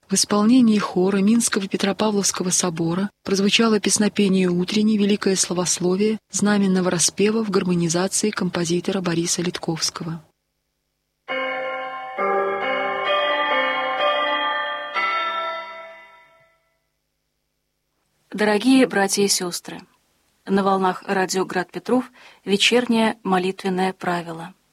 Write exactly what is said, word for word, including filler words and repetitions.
В исполнении хора Минского Петропавловского собора прозвучало песнопение утренней, великое словословие, знаменного распева в гармонизации композитора Бориса Литковского. Дорогие братья и сестры, на волнах радио «Град Петров» вечернее молитвенное правило.